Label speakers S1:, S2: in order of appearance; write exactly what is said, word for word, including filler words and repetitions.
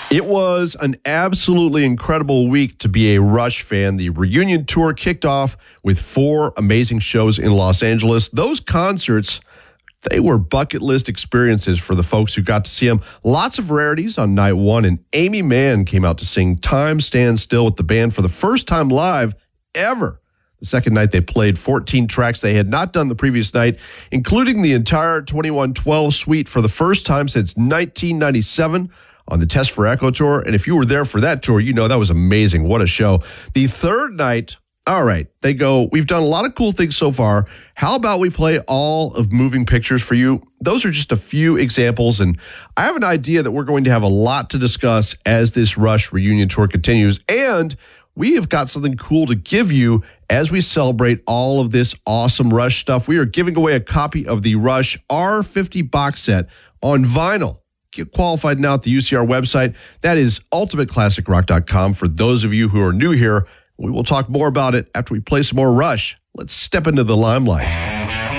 S1: It was an absolutely incredible week to be a Rush fan. The reunion tour kicked off with four amazing shows in Los Angeles. Those concerts, they were bucket list experiences for the folks who got to see them. Lots of rarities on night one, and Aimee Mann came out to sing Time Stands Still with the band for the first time live ever. The second night, they played fourteen tracks they had not done the previous night, including the entire twenty-one twelve suite for the first time since nineteen ninety-seven. On the Test for Echo tour. And if you were there for that tour, you know that was amazing. What a show. The third night, all right, they go, we've done a lot of cool things so far. How about we play all of Moving Pictures for you? Those are just a few examples, and I have an idea that we're going to have a lot to discuss as this Rush reunion tour continues, and we have got something cool to give you as we celebrate all of this awesome Rush stuff. We are giving away a copy of the Rush R fifty box set on vinyl. Get qualified now at the U C R website. That is ultimate classic rock dot com. For those of you who are new here, we will talk more about it after we play some more Rush. Let's step into the limelight.